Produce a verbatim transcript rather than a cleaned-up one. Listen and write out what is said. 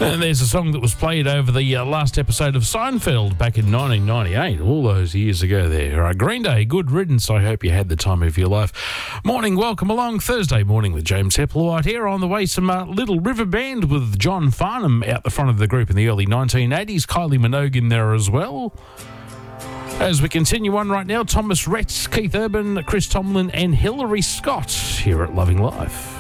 And there's a song that was played over the uh, last episode of Seinfeld back in nineteen ninety-eight, all those years ago there. Uh, Green Day, Good Riddance. I hope you had the time of your life. Morning, welcome along. Thursday morning with James Hepplewhite here. On the way, some uh, Little River Band with John Farnham out the front of the group in the early nineteen eighties. Kylie Minogue in there as well. As we continue on right now, Thomas Rhett, Keith Urban, Chris Tomlin and Hilary Scott here at Loving Life.